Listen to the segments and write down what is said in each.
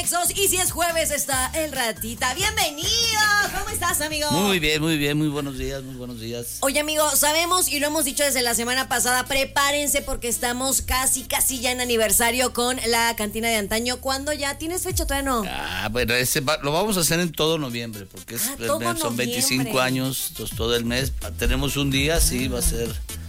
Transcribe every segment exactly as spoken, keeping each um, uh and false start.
Pontexos. Y si es jueves, está el Ratita. ¡Bienvenido! ¿Cómo estás, amigo? Muy bien, muy bien, muy buenos días, muy buenos días. Oye, amigo, sabemos y lo hemos dicho desde la semana pasada, prepárense porque estamos casi, casi ya en aniversario con la cantina de antaño. ¿Cuándo ya? ¿Tienes fecha todavía no? Ah, bueno, ese va, lo vamos a hacer en todo noviembre, porque es, Ah, todo son noviembre. veinticinco años, entonces todo el mes. Tenemos un día, sí, va a ser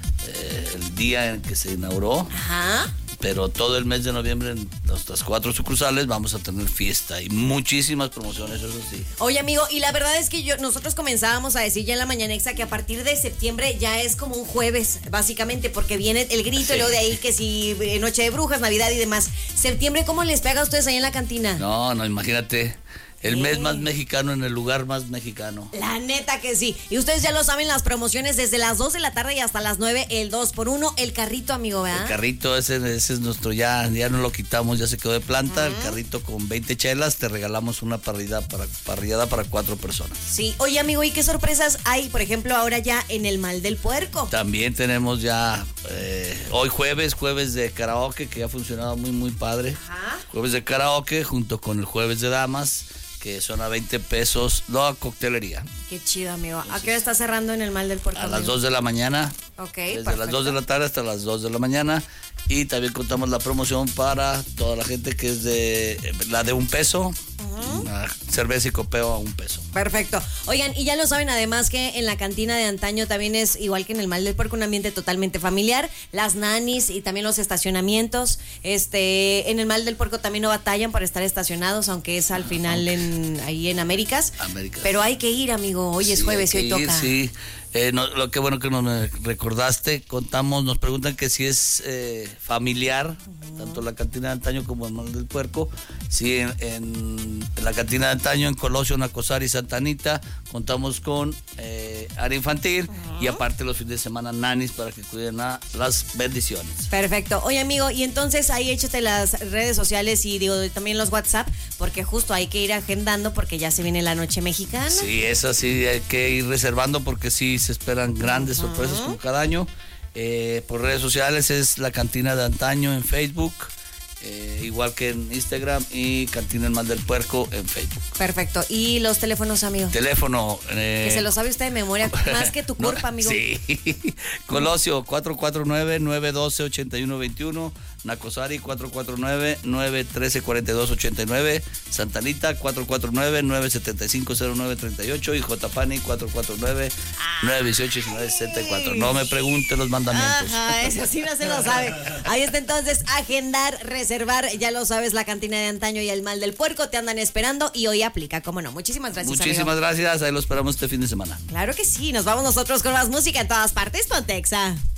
eh, el día en que se inauguró. Ajá. Pero todo el mes de noviembre en nuestras cuatro sucursales vamos a tener fiesta y muchísimas promociones, eso sí. Oye, amigo, y la verdad es que yo, nosotros comenzábamos a decir ya en la Mañanexa que a partir de septiembre ya es como un jueves, básicamente, porque viene el grito Sí. y luego de ahí que si eh, Noche de Brujas, Navidad y demás. Septiembre, ¿cómo les pega a ustedes ahí en la cantina? No, no, imagínate, el ¿Qué? mes más mexicano en el lugar más mexicano. La neta que sí. Y ustedes ya lo saben, las promociones desde las dos de la tarde y hasta las nueve, el dos por uno, el carrito, amigo, ¿verdad? El carrito, ese, ese es nuestro, ya, ya no lo quitamos, ya se quedó de planta. Uh-huh. El carrito con veinte chelas, te regalamos una parrillada para, parrillada para cuatro personas. Sí, oye, amigo, ¿y qué sorpresas hay, por ejemplo, ahora ya en el Mal del Puerco? También tenemos ya, eh, hoy jueves, jueves de karaoke, que ha funcionado muy, muy padre. Ajá. Jueves de karaoke junto con el jueves de damas, que son a veinte pesos, no, a coctelería. Qué chido, amigo. ¿A qué hora está cerrando en el Mal del Puerco? A las dos de la mañana. Ok, Desde perfecto. las dos de la tarde hasta las dos de la mañana. Y también contamos la promoción para toda la gente que es de la de un peso. Uh-huh. Una cerveza y copeo a un peso. Perfecto. Oigan, y ya lo saben además que en la cantina de antaño también es igual que en el Mal del Puerco, un ambiente totalmente familiar. Las nanis y también los estacionamientos. Este, en el Mal del Puerco también no batallan para estar estacionados, aunque es al final en ahí en Américas. Américas. Pero hay que ir, amigo. Hoy sí, es jueves y hoy ir, toca. Sí. Eh, no, lo que bueno que nos recordaste, contamos, nos preguntan que si es eh, familiar, uh-huh. tanto la cantina de antaño como el Mal del Puerco. Sí, en, en, en la cantina de antaño, en Colosio, Nacosari y Santa Anita, contamos con eh, área infantil uh-huh. y aparte los fines de semana nanis para que cuiden a las bendiciones. Perfecto. Oye, amigo, y entonces ahí échate las redes sociales y digo también los WhatsApp, porque justo hay que ir agendando porque ya se viene la noche mexicana. Sí, eso sí, hay que ir reservando porque sí se esperan grandes uh-huh. sorpresas como cada año. Eh, por redes sociales es la cantina de antaño en Facebook, eh, igual que en Instagram, y Cantina El Mal del Puerco en Facebook. Perfecto. ¿Y los teléfonos, amigo? Teléfono. Eh, que se lo sabe usted de memoria, más que tu culpa, no, amigo. Sí. Colosio cuatro cuatro nueve, nueve uno dos, ocho uno dos uno. Nacosari cuatro cuatro nueve, nueve uno tres, cuatro dos ocho nueve, Santa Anita cuatro cuatro nueve, nueve siete cinco, cero nueve tres ocho y Jotapani cuatro cuatro nueve, nueve uno ocho, nueve siete cuatro. No me pregunte los mandamientos. Ajá, eso sí no se lo sabe. Ahí está entonces, agendar, reservar, ya lo sabes, la cantina de antaño y el Mal del Puerco te andan esperando y hoy aplica, cómo no. Muchísimas gracias, Muchísimas amigo. gracias, ahí lo esperamos este fin de semana. Claro que sí, nos vamos nosotros con más música en todas partes, Pontexa.